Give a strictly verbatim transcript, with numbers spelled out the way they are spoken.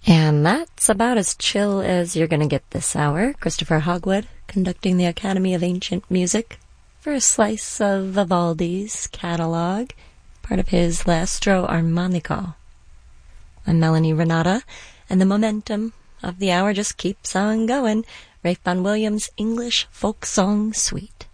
And that's about as chill as you're gonna get this hour. Christopher Hogwood conducting the Academy of Ancient Music for a slice of Vivaldi's catalog, part of his L'Astro Armonico. I'm Melanie Renata, and the momentum of the hour just keeps on going. Ralph Vaughan Williams' English Folk Song Suite.